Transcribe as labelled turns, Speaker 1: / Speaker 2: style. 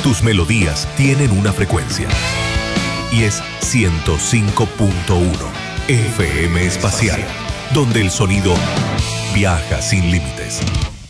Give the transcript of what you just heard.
Speaker 1: Tus melodías tienen una frecuencia y es 105.1 FM Espacial, donde el sonido viaja sin límites.